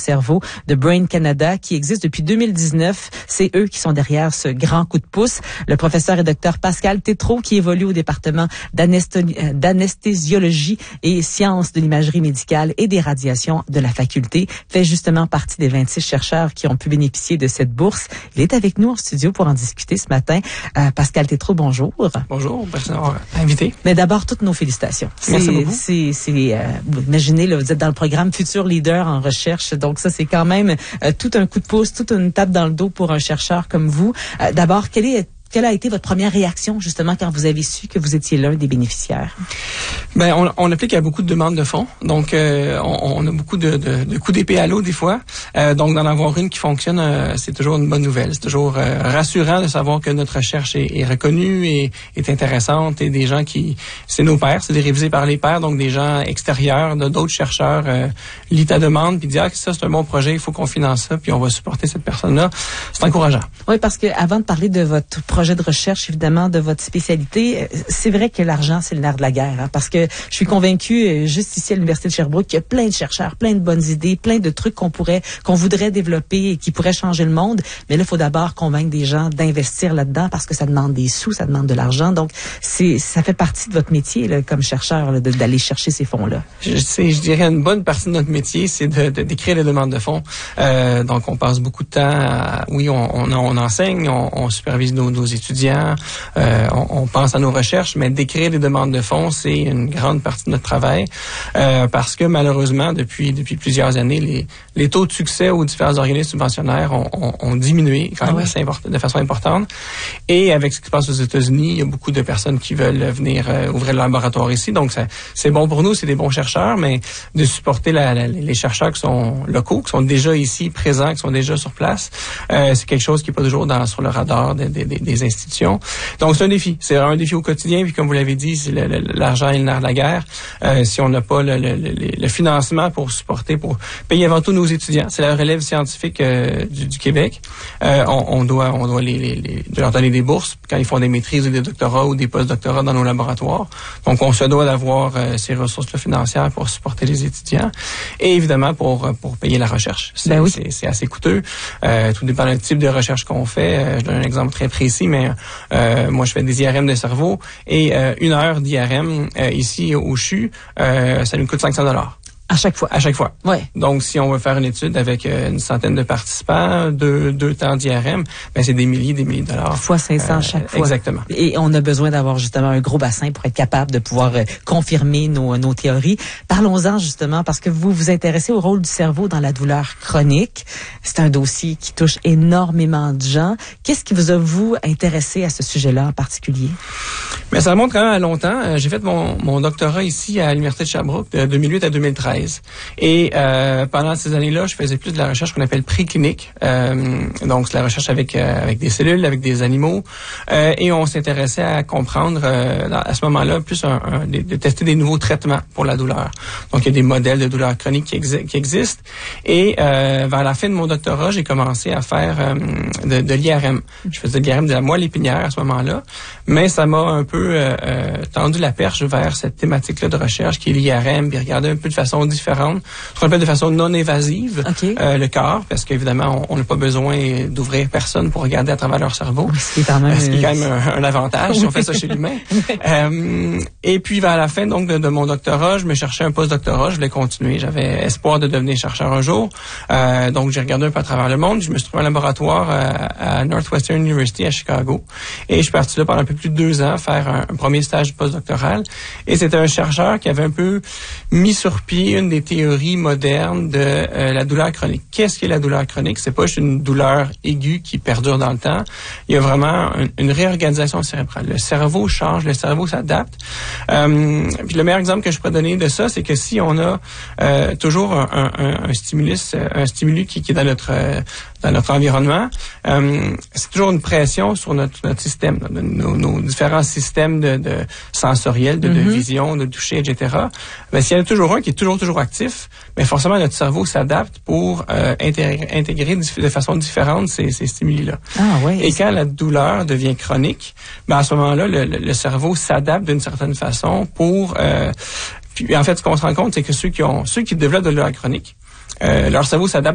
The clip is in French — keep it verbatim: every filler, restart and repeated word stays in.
cerveau de Brain Canada qui existe depuis deux mille dix-neuf. C'est eux qui sont derrière ce grand coup de pouce. Le professeur et docteur Pascal Tétrault, qui évolue au département d'anesth- d'anesthésiologie et sciences de l'imagerie médicale et des radiations de la faculté, fait justement partie des vingt-six chercheurs qui ont pu bénéficier de cette bourse. Il est avec nous en studio pour en discuter ce matin. Euh, Pascal Tétrault, bonjour. Bonjour, merci d'avoir invité. Mais d'abord, toutes nos félicitations. Merci beaucoup. C'est, c'est, euh, imaginez, là, vous êtes dans le programme Futur Leader en recherche, donc ça, c'est quand même euh, tout un coup de pouce, toute une tape dans le dos pour un chercheur comme vous. Euh, d'abord, quelle est Quelle a été votre première réaction, justement, quand vous avez su que vous étiez l'un des bénéficiaires? Ben, on, on applique à beaucoup de demandes de fonds. Donc, euh, on, on a beaucoup de, de, de coups d'épée à l'eau, des fois. Euh, donc, d'en avoir une qui fonctionne, euh, c'est toujours une bonne nouvelle. C'est toujours euh, rassurant de savoir que notre recherche est, est reconnue et est intéressante. Et des gens qui... C'est nos pairs, c'est des révisés par les pairs. Donc, des gens extérieurs, de, d'autres chercheurs euh, lisent ta demande puis disent « Ah, ça, c'est un bon projet, il faut qu'on finance ça, puis on va supporter cette personne-là. » C'est encourageant. Oui, parce que avant de parler de votre projet de recherche, évidemment, de votre spécialité, c'est vrai que l'argent, c'est le nerf de la guerre. Hein, parce que je suis convaincue, juste ici à l'Université de Sherbrooke, qu'il y a plein de chercheurs, plein de bonnes idées, plein de trucs qu'on pourrait, qu'on voudrait développer et qui pourraient changer le monde. Mais là, il faut d'abord convaincre des gens d'investir là-dedans parce que ça demande des sous, ça demande de l'argent. Donc, c'est, ça fait partie de votre métier là, comme chercheur là, de, d'aller chercher ces fonds-là. Je, sais, je dirais une bonne partie de notre métier, c'est de, de, d'écrire les demandes de fonds. Euh, donc, on passe beaucoup de temps à, oui, on, on, on enseigne, on, on supervise nos, nos étudiants, euh, on, on pense à nos recherches, mais d'écrire des demandes de fonds, c'est une grande partie de notre travail, euh, parce que malheureusement, depuis depuis plusieurs années, les, les taux de succès aux différents organismes subventionnaires ont, ont, ont diminué quand même ah oui. assez import- de façon importante. Et avec ce qui se passe aux États-Unis, il y a beaucoup de personnes qui veulent venir euh, ouvrir le laboratoire ici, donc ça, c'est bon pour nous, c'est des bons chercheurs, mais de supporter la, la, les chercheurs qui sont locaux, qui sont déjà ici présents, qui sont déjà sur place, euh, c'est quelque chose qui n'est pas toujours dans, sur le radar des, des, des institutions. Donc, c'est un défi. C'est un défi au quotidien. Puis, comme vous l'avez dit, c'est le, le, l'argent est le nerf de la guerre. Euh, si on n'a pas le, le, le, le financement pour supporter, pour payer avant tout nos étudiants, c'est la relève scientifique euh, du, du Québec. Euh, on, on doit, on doit les, les, les, leur donner des bourses quand ils font des maîtrises ou des doctorats ou des post-doctorats dans nos laboratoires. Donc, on se doit d'avoir euh, ces ressources-là financières pour supporter les étudiants et évidemment pour pour payer la recherche. C'est, ben oui. c'est, c'est assez coûteux. Euh, tout dépend du type de recherche qu'on fait. Euh, je donne un exemple très précis, mais euh, moi, je fais des I R M de cerveau et euh, une heure d'I R M euh, ici au C H U, euh, ça nous coûte cinq cents dollars. À chaque fois. À chaque fois. Ouais. Donc, si on veut faire une étude avec euh, une centaine de participants, deux, deux temps d'I R M, ben c'est des milliers, des milliers de dollars. Fois cinq cents euh, chaque fois. Exactement. Et on a besoin d'avoir justement un gros bassin pour être capable de pouvoir euh, confirmer nos, nos théories. Parlons-en justement parce que vous vous intéressez au rôle du cerveau dans la douleur chronique. C'est un dossier qui touche énormément de gens. Qu'est-ce qui vous a, vous, intéressé à ce sujet-là en particulier? Mais ça remonte quand même à longtemps. J'ai fait mon, mon doctorat ici à l'Université de Sherbrooke de deux mille huit à deux mille treize. Et euh, pendant ces années-là, je faisais plus de la recherche qu'on appelle préclinique. Euh, donc, c'est la recherche avec euh, avec des cellules, avec des animaux. Euh, et on s'intéressait à comprendre, euh, à ce moment-là, plus un, un, de, de tester des nouveaux traitements pour la douleur. Donc, il y a des modèles de douleur chronique qui, exi- qui existent. Et euh, vers la fin de mon doctorat, j'ai commencé à faire euh, de, de l'I R M. Je faisais de l'I R M de la moelle épinière à ce moment-là. Mais ça m'a un peu euh, tendu la perche vers cette thématique-là de recherche qui est l'I R M, puis regarder un peu de façon différente, ce qu'on appelle de façon non invasive, okay. euh, le corps, parce qu'évidemment, on n'a pas besoin d'ouvrir personne pour regarder à travers leur cerveau. Ce qui est quand même, ce qui est quand même un, un avantage si on fait ça chez l'humain. euh, et puis, vers la fin donc de, de mon doctorat, je me cherchais un post-doctorat, je voulais continuer. J'avais espoir de devenir chercheur un jour. Euh, donc, j'ai regardé un peu à travers le monde. Je me suis trouvé un laboratoire à, à Northwestern University à Chicago. Et je suis parti là pendant un peu plus de deux ans faire un, un premier stage postdoctoral. Et c'était un chercheur qui avait un peu mis sur pied une des théories modernes de euh, la douleur chronique. Qu'est-ce qu'est la douleur chronique? C'est pas juste une douleur aiguë qui perdure dans le temps. Il y a vraiment un, une réorganisation cérébrale. Le cerveau change, le cerveau s'adapte. Euh, puis le meilleur exemple que je pourrais donner de ça, c'est que si on a euh, toujours un, un, un stimulus, un stimulus qui, qui est dans notre euh, dans notre environnement, euh, c'est toujours une pression sur notre, notre système, nos, nos différents systèmes de, de sensoriels, de, mm-hmm. de vision, de toucher, et cetera. Ben, s'il y en a toujours un qui est toujours toujours actif, ben forcément notre cerveau s'adapte pour euh, intégrer, intégrer de façon différente ces, ces stimuli-là. Ah, oui, et quand la douleur devient chronique, ben à ce moment-là, le, le, le cerveau s'adapte d'une certaine façon pour. Euh, puis en fait, ce qu'on se rend compte, c'est que ceux qui ont ceux qui développent de la douleur chronique, euh, leur cerveau s'adapte